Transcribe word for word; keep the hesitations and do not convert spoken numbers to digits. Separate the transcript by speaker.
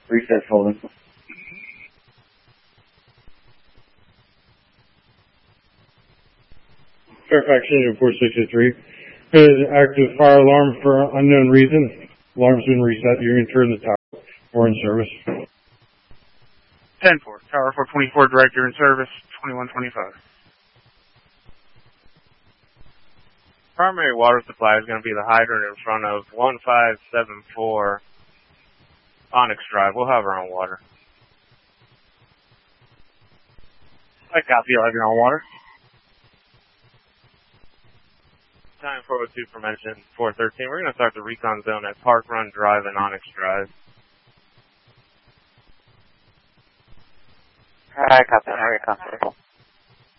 Speaker 1: Reset holding.
Speaker 2: Fairfax Union four sixty-three. There's an active fire alarm for unknown reason. Alarm's been reset. You're going to turn the tower. We're in service.
Speaker 3: ten four. Tower four twenty-four, director in service, twenty-one twenty-five.
Speaker 4: Primary water supply is going to be the hydrant in front of one five seven four Onyx Drive. We'll have our own water.
Speaker 3: I copy. You'll have your own water.
Speaker 4: Time four oh two for mention four thirteen. We're going to start the recon zone at Park Run Drive and Onyx Drive.
Speaker 1: I copy. I copy.